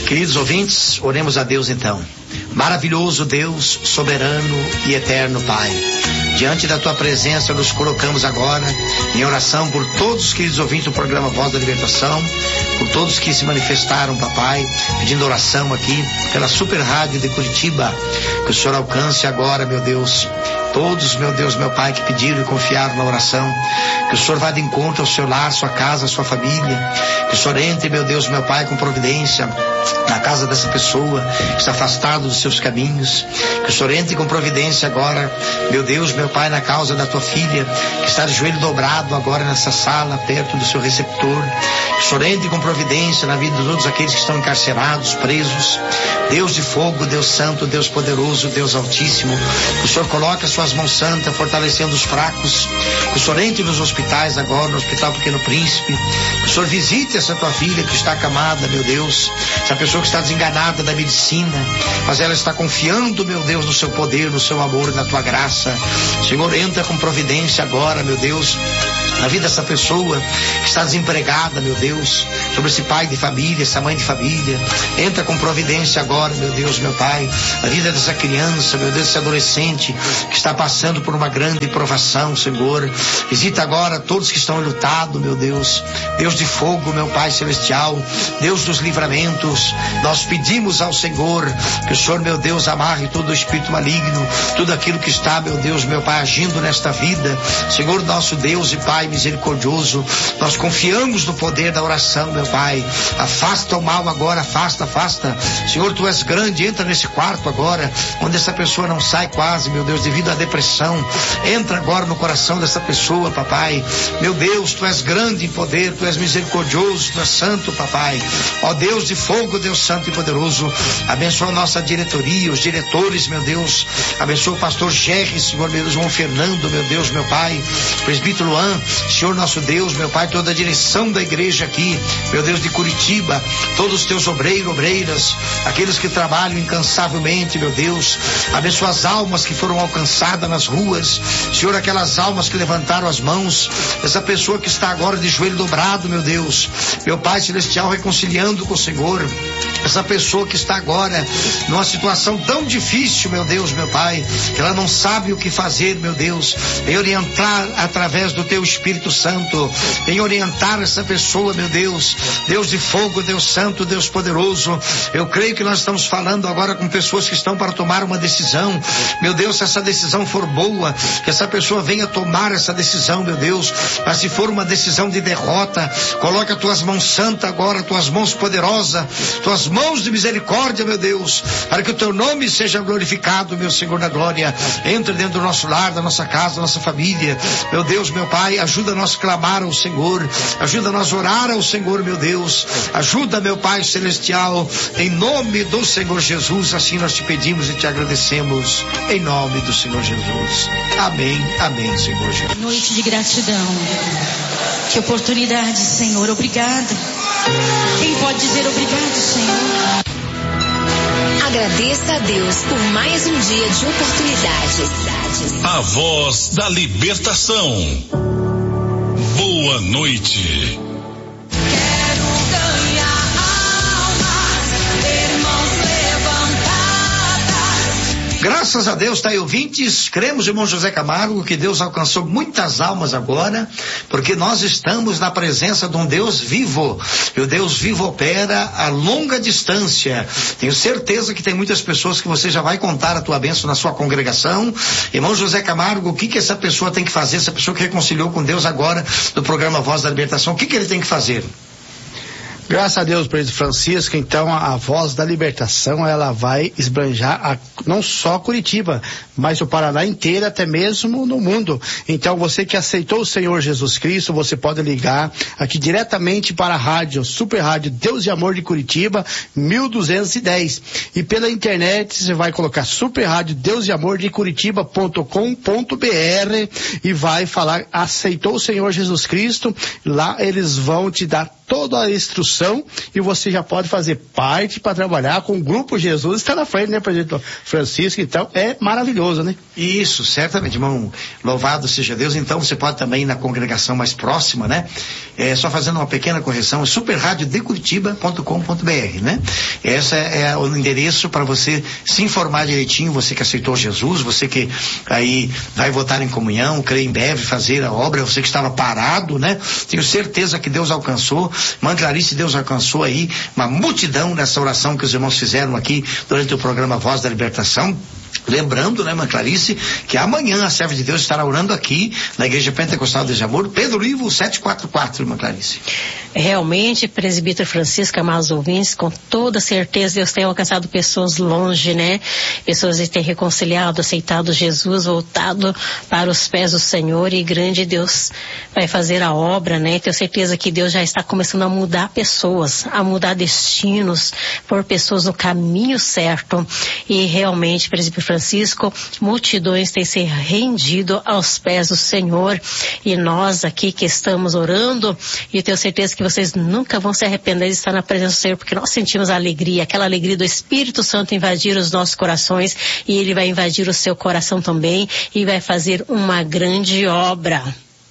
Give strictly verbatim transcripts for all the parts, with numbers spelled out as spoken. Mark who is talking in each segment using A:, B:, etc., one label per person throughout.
A: Queridos ouvintes, oremos a Deus então. Maravilhoso Deus, soberano e eterno Pai, diante da Tua presença nos colocamos agora em oração por todos os queridos ouvintes do programa Voz da Libertação, por todos que se manifestaram, papai, pedindo oração aqui pela Super Rádio de Curitiba, que o Senhor alcance agora, meu Deus, todos, meu Deus, meu Pai, que pediram e confiaram na oração, que o Senhor vá de encontro ao seu lar, sua casa, sua família, que o Senhor entre, meu Deus, meu Pai, com providência na casa dessa pessoa que está afastado dos seus caminhos, que o Senhor entre com providência agora, meu Deus, meu Pai, na causa da tua filha, que está de joelho dobrado agora nessa sala, perto do seu receptor, que o Senhor entre com providência na vida de todos aqueles que estão encarcerados, presos, Deus de fogo, Deus santo, Deus poderoso, Deus altíssimo, que o Senhor coloque as suas mãos santas, fortalecendo os fracos, que o Senhor entre nos hospitais agora, no Hospital Pequeno Príncipe, que o Senhor visite essa tua filha que está acamada, meu Deus, essa pessoa que está desenganada da medicina, mas ela está confiando, meu Deus, no seu poder, no seu amor, na tua graça. Senhor, entra com providência agora, meu Deus, na vida dessa pessoa que está desempregada, meu Deus, sobre esse pai de família, essa mãe de família, entra com providência agora, meu Deus, meu Pai, na vida dessa criança, meu Deus, esse adolescente que está passando por uma grande provação, Senhor, visita agora todos que estão lutados, meu Deus, Deus de fogo, meu Pai celestial, Deus dos livramentos, nós pedimos ao Senhor que o Senhor, meu Deus, amarre todo o espírito maligno, tudo aquilo que está, meu Deus, meu Pai, agindo nesta vida, Senhor, nosso Deus e Pai misericordioso, nós confiamos no poder da oração, meu Pai, afasta o mal agora, afasta, afasta, Senhor, Tu és grande, entra nesse quarto agora, onde essa pessoa não sai quase, meu Deus, devido à depressão, entra agora no coração dessa pessoa, papai, meu Deus, Tu és grande em poder, Tu és misericordioso, Tu és santo, papai, ó Deus de fogo, Deus santo e poderoso, abençoa a nossa diretoria, os diretores, meu Deus, abençoa o pastor Gerry, Senhor, meu Deus, João Fernando, meu Deus, meu Pai, presbítero Luan, Senhor nosso Deus, meu Pai, toda a direção da igreja aqui, meu Deus, de Curitiba, todos os teus obreiros, obreiras, aqueles que trabalham incansavelmente, meu Deus, abençoa as almas que foram alcançadas nas ruas, Senhor, aquelas almas que levantaram as mãos, essa pessoa que está agora de joelho dobrado, meu Deus, meu Pai celestial, reconciliando com o Senhor, essa pessoa que está agora numa situação tão difícil, meu Deus, meu Pai, que ela não sabe o que fazer, meu Deus, vem orientar através do teu Espírito Santo, vem orientar essa pessoa, meu Deus, Deus de fogo, Deus santo, Deus poderoso, eu creio que nós estamos falando agora com pessoas que estão para tomar uma decisão, meu Deus, se essa decisão for boa, que essa pessoa venha tomar essa decisão, meu Deus, mas se for uma decisão de derrota, coloca as tuas mãos santas agora, tuas mãos poderosas, tuas mãos de misericórdia, meu Deus, para que o teu nome seja glorificado, meu Senhor da glória, entra dentro do nosso lar, da nossa casa, da nossa família, meu Deus, meu Pai, ajuda nós a clamar ao Senhor, ajuda nós a orar ao Senhor, meu Deus, ajuda, meu Pai celestial, em nome do Senhor Jesus, assim nós te pedimos e te agradecemos, em nome do Senhor Jesus, amém, amém, Senhor Jesus.
B: Noite de gratidão, que oportunidade, Senhor, obrigada. Quem pode dizer obrigado, Senhor?
C: Agradeça a Deus por mais um dia de oportunidades.
D: A Voz da Libertação. Boa noite.
A: Graças a Deus, está aí ouvintes, cremos, irmão José Camargo, que Deus alcançou muitas almas agora, porque nós estamos na presença de um Deus vivo, e o Deus vivo opera a longa distância. Tenho certeza que tem muitas pessoas que você já vai contar a tua bênção na sua congregação. Irmão José Camargo, o que que essa pessoa tem que fazer, essa pessoa que reconciliou com Deus agora, do programa Voz da Libertação, o que que ele tem que fazer?
E: Graças a Deus, presidente Francisco, então a, a Voz da Libertação, ela vai esbanjar a, não só Curitiba, mas o Paraná inteiro, até mesmo no mundo. Então você que aceitou o Senhor Jesus Cristo, você pode ligar aqui diretamente para a rádio, Super Rádio Deus e Amor de Curitiba, mil duzentos e dez. E pela internet você vai colocar Super Rádio Deus e Amor de Curitiba ponto com ponto br e vai falar, aceitou o Senhor Jesus Cristo, lá eles vão te dar toda a instrução e você já pode fazer parte para trabalhar com o Grupo Jesus. Está na frente, né, presidente Francisco? Então, é maravilhoso, né?
A: Isso, certamente, irmão. Louvado seja Deus. Então, você pode também ir na congregação mais próxima, né? É, só fazendo uma pequena correção, é super rádio de curitiba ponto com ponto b r, né? Esse é, é o endereço para você se informar direitinho, você que aceitou Jesus, você que aí vai votar em comunhão, crê em breve, fazer a obra, você que estava parado, né? Tenho certeza que Deus alcançou. Mãe Clarice, Deus alcançou aí uma multidão nessa oração que os irmãos fizeram aqui durante o programa Voz da Libertação. Lembrando, né, Mãe Clarice, que amanhã a serva de Deus estará orando aqui na Igreja Pentecostal de Amor, Pedro Ivo setecentos e quarenta e quatro, Mãe Clarice.
F: Realmente, presbítero Francisco, amados ouvintes, com toda certeza Deus tem alcançado pessoas longe, né? Pessoas que têm reconciliado, aceitado Jesus, voltado para os pés do Senhor, e grande Deus vai fazer a obra, né? Tenho certeza que Deus já está começando a mudar pessoas, a mudar destinos, pôr pessoas no caminho certo, e realmente, presbítero Francisco, multidões têm se rendido aos pés do Senhor, e nós aqui que estamos orando, e tenho certeza que vocês nunca vão se arrepender de estar na presença do Senhor, porque nós sentimos a alegria, aquela alegria do Espírito Santo invadir os nossos corações, e Ele vai invadir o seu coração também, e vai fazer uma grande obra.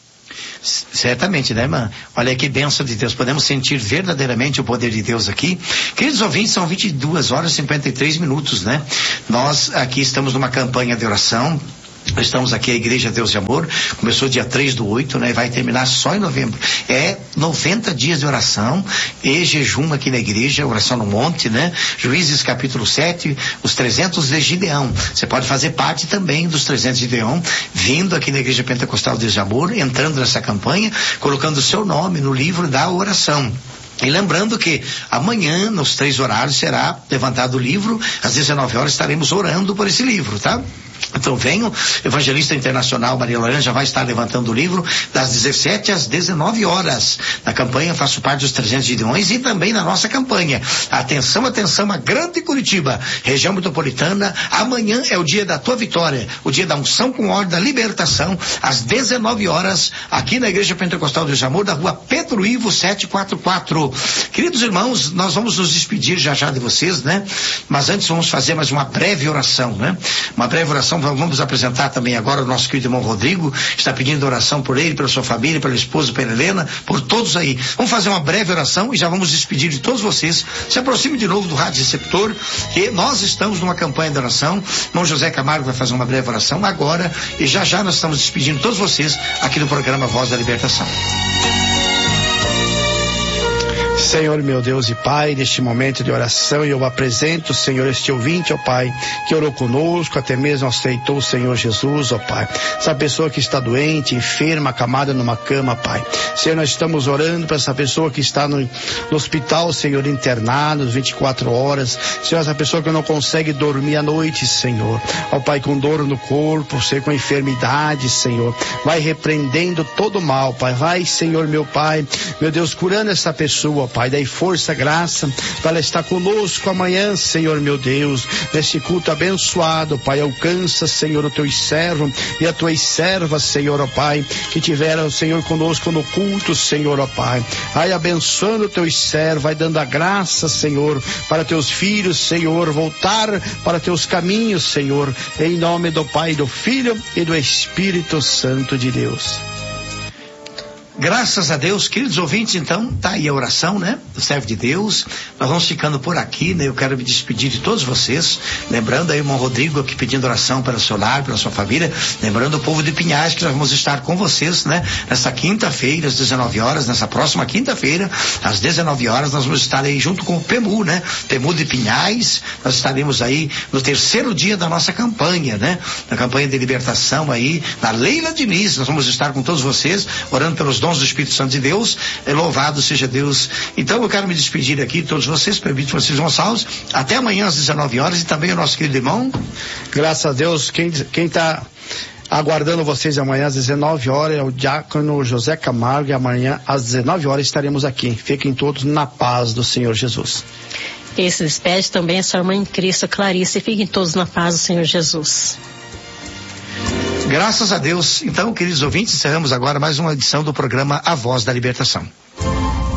A: Certamente, né, irmã? Olha que bênção de Deus, podemos sentir verdadeiramente o poder de Deus aqui. Queridos ouvintes, são vinte e duas horas e cinquenta e três minutos, né? Nós aqui estamos numa campanha de oração. Estamos aqui, a Igreja Deus de Amor, começou dia três do oito, né? Vai terminar só em novembro. É noventa dias de oração e jejum aqui na igreja, oração no monte, né? Juízes capítulo sete, os trezentos de Gideão. Você pode fazer parte também dos trezentos de Gideão, vindo aqui na Igreja Pentecostal Deus de Amor, entrando nessa campanha, colocando o seu nome no livro da oração. E lembrando que amanhã, nos três horários, será levantado o livro, às dezenove horas estaremos orando por esse livro, tá? Então venham, Evangelista Internacional Maria Laranja vai estar levantando o livro das dezessete às dezenove horas. Na campanha faço parte dos trezentos Gideões e também na nossa campanha. Atenção, atenção, a Grande Curitiba, região metropolitana, amanhã é o dia da tua vitória, o dia da unção com ordem da libertação, às dezenove horas, aqui na Igreja Pentecostal de Amor, da rua Pedro Ivo setecentos e quarenta e quatro. Queridos irmãos, nós vamos nos despedir já já de vocês, né? Mas antes vamos fazer mais uma breve oração, né? Uma breve oração. Vamos apresentar também agora o nosso querido irmão Rodrigo, está pedindo oração por ele, pela sua família, pela esposa, pela Helena, por todos aí. Vamos fazer uma breve oração e já vamos despedir de todos vocês. Se aproxime de novo do rádio receptor, que nós estamos numa campanha de oração. Irmão José Camargo vai fazer uma breve oração agora e já já nós estamos despedindo todos vocês aqui do programa Voz da Libertação.
E: Senhor, meu Deus e Pai, neste momento de oração eu apresento, Senhor, este ouvinte, ó Pai, que orou conosco, até mesmo aceitou o Senhor Jesus, ó Pai. Essa pessoa que está doente, enferma, acamada numa cama, Pai. Senhor, nós estamos orando para essa pessoa que está no, no hospital, Senhor, internado, vinte e quatro horas. Senhor, essa pessoa que não consegue dormir à noite, Senhor. Ó Pai, com dor no corpo, Senhor, com enfermidade, Senhor. Vai repreendendo todo o mal, Pai. Vai, Senhor, meu Pai, meu Deus, curando essa pessoa, Pai. Pai, dai força, graça, para ela estar conosco amanhã, Senhor, meu Deus, neste culto abençoado, Pai. Alcança, Senhor, o teu servo e a tuas servas, Senhor, ó Pai, que tiveram, Senhor, conosco no culto, Senhor, ó Pai. Vai abençoando o teu servo, vai dando a graça, Senhor, para teus filhos, Senhor, voltar para teus caminhos, Senhor, em nome do Pai, do Filho e do Espírito Santo de Deus.
A: Graças a Deus, queridos ouvintes, então, tá aí a oração, né, do servo de Deus. Nós vamos ficando por aqui, né, eu quero me despedir de todos vocês, lembrando aí o irmão Rodrigo aqui pedindo oração pelo seu lar, pela sua família, lembrando o povo de Pinhais que nós vamos estar com vocês, né, nessa quinta-feira, às dezenove horas, nessa próxima quinta-feira, às dezenove horas, nós vamos estar aí junto com o P E M U, né, P E M U de Pinhais. Nós estaremos aí no terceiro dia da nossa campanha, né, na campanha de libertação aí, na Leila Diniz. Nós vamos estar com todos vocês, orando pelos dons do Espírito Santo de Deus. É, louvado seja Deus. Então eu quero me despedir aqui de todos vocês, presbítero Francisco Gonçalves, até amanhã às dezenove horas, e também o nosso querido irmão.
E: Graças a Deus, quem quem está aguardando vocês amanhã às dezenove horas é o diácono José Camargo, e amanhã às dezenove horas estaremos aqui. Fiquem todos na paz do Senhor Jesus.
F: Quem se despede também é sua irmã em Cristo, Clarice. Fiquem todos na paz do Senhor Jesus.
A: Graças a Deus. Então, queridos ouvintes, encerramos agora mais uma edição do programa A Voz da Libertação.